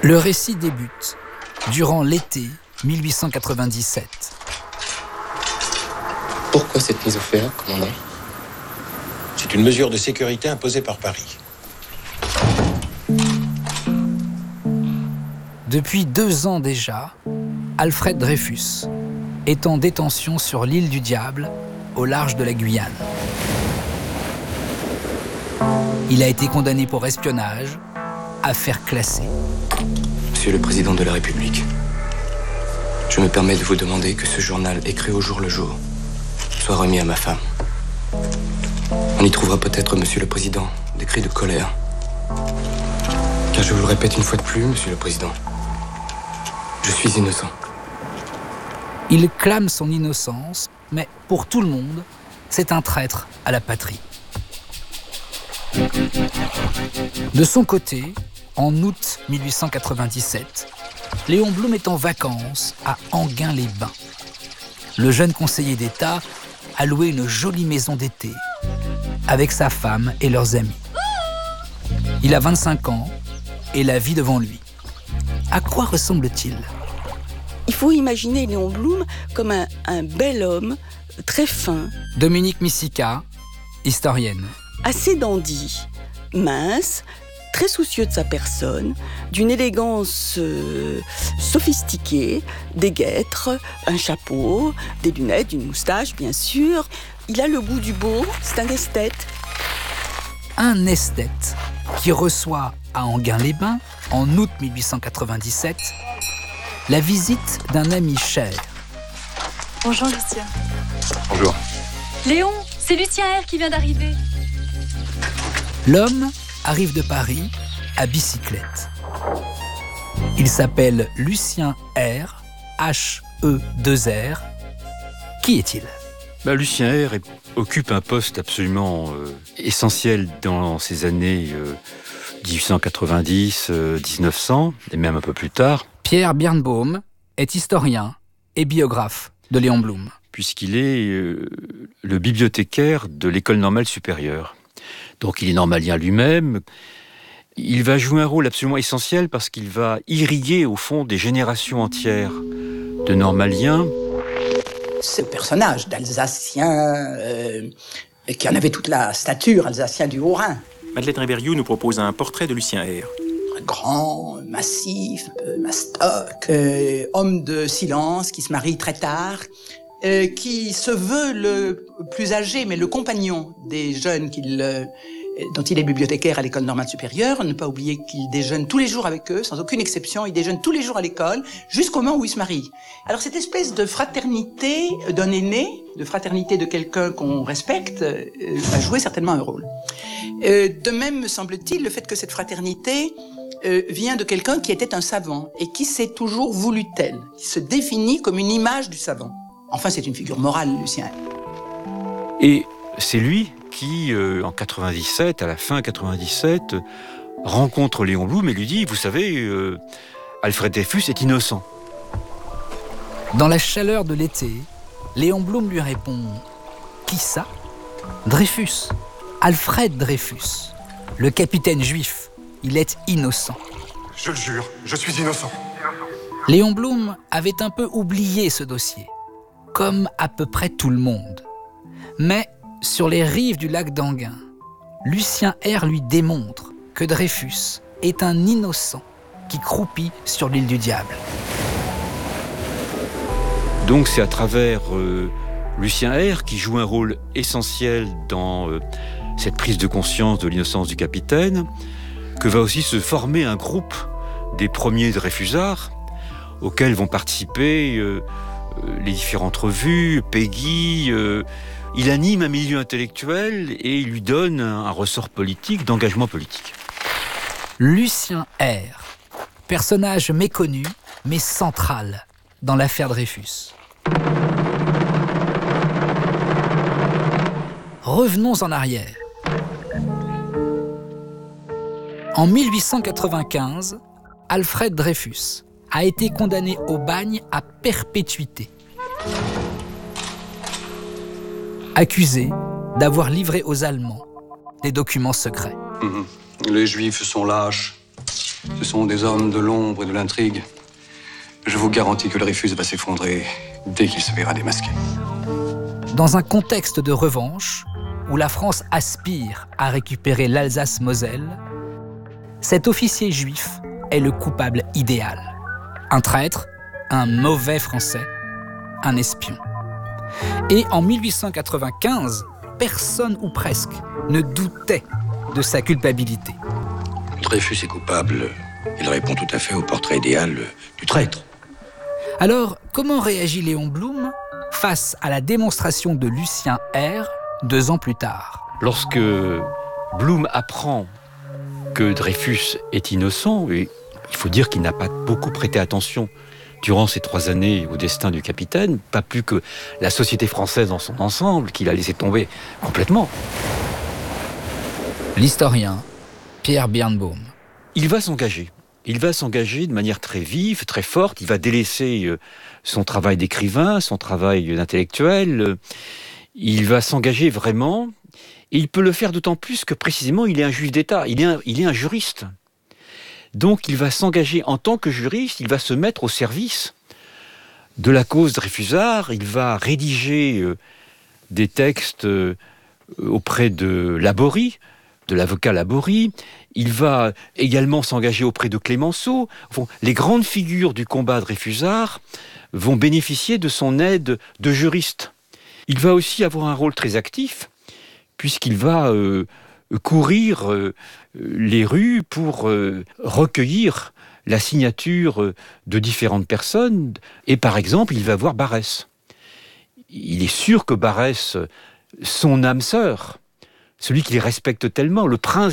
Le récit débute durant l'été 1897. Pourquoi cette mise au fer, commandant ? C'est une mesure de sécurité imposée par Paris. Depuis 2 ans déjà, Alfred Dreyfus est en détention sur l'île du Diable, au large de la Guyane. Il a été condamné pour espionnage, affaire classée. Monsieur le Président de la République, je me permets de vous demander que ce journal, écrit au jour le jour, soit remis à ma femme. On y trouvera peut-être, Monsieur le Président, des cris de colère. Car je vous le répète une fois de plus, Monsieur le Président, je suis innocent. Il clame son innocence, mais pour tout le monde, c'est un traître à la patrie. De son côté, en août 1897, Léon Blum est en vacances à Enghien-les-Bains. Le jeune conseiller d'État a loué une jolie maison d'été avec sa femme et leurs amis. Il a 25 ans et la vie devant lui. À quoi ressemble-t-il ? Il faut imaginer Léon Blum comme un bel homme, très fin. Dominique Missica, historienne. Assez dandy, mince, très soucieux de sa personne, d'une élégance sophistiquée, des guêtres, un chapeau, des lunettes, une moustache bien sûr. Il a le goût du beau, c'est un esthète. Un esthète qui reçoit à Enghien-les-Bains, en août 1897, la visite d'un ami cher. Bonjour Lucien. Bonjour. Léon, c'est Lucien R qui vient d'arriver. L'homme arrive de Paris à bicyclette. Il s'appelle Lucien R, H-E-2-R. Qui est-il ? Lucien R occupe un poste absolument essentiel dans ces années 1890, 1900, et même un peu plus tard. Pierre Birnbaum est historien et biographe de Léon Blum. Puisqu'il est le bibliothécaire de l'École normale supérieure. Donc il est normalien lui-même. Il va jouer un rôle absolument essentiel parce qu'il va irriguer au fond des générations entières de normaliens. Ce personnage d'Alsacien qui en avait toute la stature, Alsacien du Haut-Rhin. Madeleine Rébériou nous propose un portrait de Lucien R. Grand, massif, mastoc, homme de silence qui se marie très tard, qui se veut le plus âgé, mais le compagnon des jeunes dont il est bibliothécaire à l'École normale supérieure. Ne pas oublier qu'il déjeune tous les jours avec eux, sans aucune exception. Il déjeune tous les jours à l'école, jusqu'au moment où il se marie. Alors cette espèce de fraternité d'un aîné, de fraternité de quelqu'un qu'on respecte, va jouer certainement un rôle. De même, me semble-t-il, le fait que cette fraternité vient de quelqu'un qui était un savant et qui s'est toujours voulu tel, qui se définit comme une image du savant. Enfin, c'est une figure morale, Lucien. Et c'est lui qui, en 97, à la fin 97, rencontre Léon Blum et lui dit « Vous savez, Alfred Dreyfus est innocent. » Dans la chaleur de l'été, Léon Blum lui répond « Qui ça ? Dreyfus, Alfred Dreyfus, le capitaine juif. Il est innocent. » Je le jure, je suis innocent. Léon Blum avait un peu oublié ce dossier, comme à peu près tout le monde. Mais sur les rives du lac d'Enghien, Lucien R lui démontre que Dreyfus est un innocent qui croupit sur l'île du Diable. Donc c'est à travers Lucien R qui joue un rôle essentiel dans cette prise de conscience de l'innocence du capitaine, que va aussi se former un groupe des premiers Dreyfusards auxquels vont participer les différentes revues, Peggy. Il anime un milieu intellectuel et il lui donne un ressort politique, d'engagement politique. Lucien R, personnage méconnu mais central dans l'affaire Dreyfus. Revenons en arrière. En 1895, Alfred Dreyfus a été condamné au bagne à perpétuité. Accusé d'avoir livré aux Allemands des documents secrets. Les Juifs sont lâches. Ce sont des hommes de l'ombre et de l'intrigue. Je vous garantis que Dreyfus va s'effondrer dès qu'il se verra démasqué. Dans un contexte de revanche, où la France aspire à récupérer l'Alsace-Moselle, cet officier juif est le coupable idéal. Un traître, un mauvais Français, un espion. Et en 1895, personne ou presque ne doutait de sa culpabilité. Dreyfus est coupable. Il répond tout à fait au portrait idéal du traître. Alors, comment réagit Léon Blum face à la démonstration de Lucien R 2 ans plus tard? Lorsque Blum apprend que Dreyfus est innocent, et il faut dire qu'il n'a pas beaucoup prêté attention durant ces 3 années au destin du capitaine, pas plus que la société française dans son ensemble, qu'il a laissé tomber complètement. L'historien Pierre Birnbaum. Il va s'engager. Il va s'engager de manière très vive, très forte. Il va délaisser son travail d'écrivain, son travail d'intellectuel. Il va s'engager vraiment. Et il peut le faire d'autant plus que précisément, il est un juge d'État. Il est un juriste. Donc, il va s'engager en tant que juriste. Il va se mettre au service de la cause dreyfusard. Il va rédiger des textes auprès de Laborie, de l'avocat Laborie. Il va également s'engager auprès de Clémenceau. Les grandes figures du combat dreyfusard vont bénéficier de son aide de juriste. Il va aussi avoir un rôle très actif, puisqu'il va courir les rues pour recueillir la signature de différentes personnes. Et par exemple, il va voir Barrès. Il est sûr que Barrès, son âme sœur, celui qu'il respecte tellement, le prince